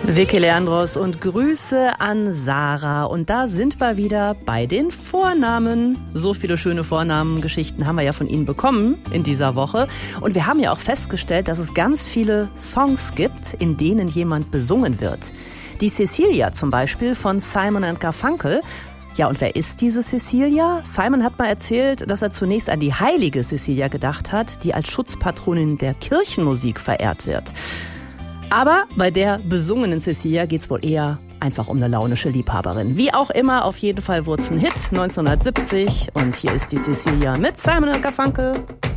Vicky Leandros und Grüße an Sarah. Und da sind wir wieder bei den Vornamen. So viele schöne Vornamengeschichten haben wir ja von Ihnen bekommen in dieser Woche. Und wir haben ja auch festgestellt, dass es ganz viele Songs gibt, in denen jemand besungen wird. Die Cecilia zum Beispiel von Simon & Garfunkel. Ja, und wer ist diese Cecilia? Simon hat mal erzählt, dass er zunächst an die heilige Cecilia gedacht hat, die als Schutzpatronin der Kirchenmusik verehrt wird. Aber bei der besungenen Cecilia geht's wohl eher einfach um eine launische Liebhaberin. Wie auch immer, auf jeden Fall wurde es ein Hit 1970. Und hier ist die Cecilia mit Simon & Garfunkel.